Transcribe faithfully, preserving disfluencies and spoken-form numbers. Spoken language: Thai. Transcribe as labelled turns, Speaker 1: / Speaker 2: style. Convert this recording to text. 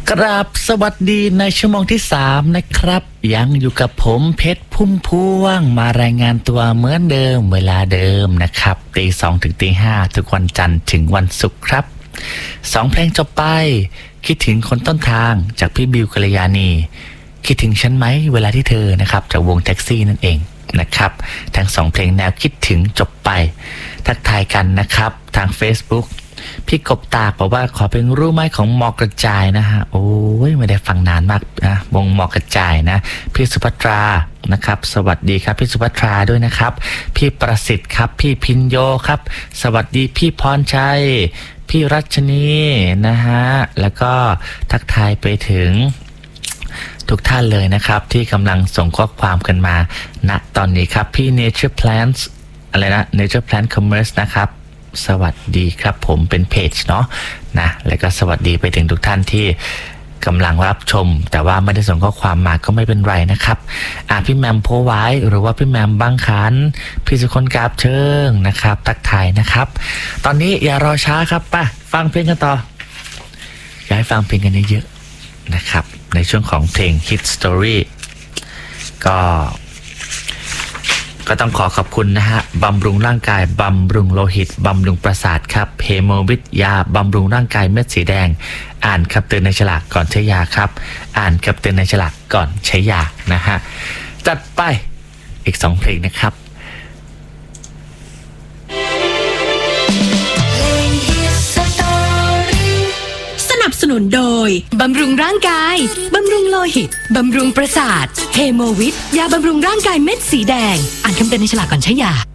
Speaker 1: กราบสวัสดีในชั่วโมงที่สามนะครับยังอยู่กับผมเพชรพุ่มพวงมารายงานตัวเหมือนเดิมเวลาเดิมนะครับตีสองถึงตีห้าทุกวันจันทร์ถึงวันศุกร์ครับสองเพลงจบไปคิดถึงคนต้นทางจากพี่บิวกัลยาณีคิดถึงฉันไหมเวลาที่เธอนะครับจากวงแท็กซี่นั่นเองนะครับทั้งสองเพลงแนวคิดถึงจบไปทักทายกันนะครับทาง Facebookพี่กบตากบอกว่าขอเป็นรู้ไหมของหมอกกระจายนะฮะโอ้ยไม่ได้ฟังนานมากนะวงหมอกกระจายนะพี่สุภัทรานะครับสวัสดีครับพี่สุภัทราด้วยนะครับพี่ประสิทธิ์ครับพี่พินโยครับสวัสดีพี่พรชัยพี่รัชนีนะฮะแล้วก็ทักทายไปถึงทุกท่านเลยนะครับที่กำลังส่งข้อความกันมาณตอนนี้ครับพี่ Nature Plants อะไรนะ Nature Plant Commerce นะครับสวัสดีครับผมเป็นเพจเนาะนะแล้วก็สวัสดีไปถึงทุกท่านที่กำลังรับชมแต่ว่าไม่ได้ส่งข้อความมาก็ไม่เป็นไรนะครับอ่าพี่แมมโพไว้หรือว่าพี่แมมบางขันพี่สุคนกาบเชิงนะครับทักทายนะครับตอนนี้อย่ารอช้าครับป่ะฟังเพลงกันต่ออยากให้ฟังเพลงกันเยอะๆนะครับในช่วงของเพลง Hit Story ก็ก็ต้องขอขอบคุณนะฮะบำรุงร่างกายบำรุงโลหิตบำรุงประสาทครับเฮโมวิทยาบำรุงร่างกายเม็ดสีแดงอ่านคำเตือนในฉลากก่อนใช้ยาครับอ่านคำเตือนในฉลากก่อนใช้ยานะฮะจัดไปอีกสองเพลงนะครับ
Speaker 2: สนับสนุนโดยบำรุงร่างกายบำรุงโลหิตบำรุงประสาทเฮโมวิทยาบำรุงร่างกายเม็ดสีแดงอ่านคำเตือนในฉลากก่อนใช้ยา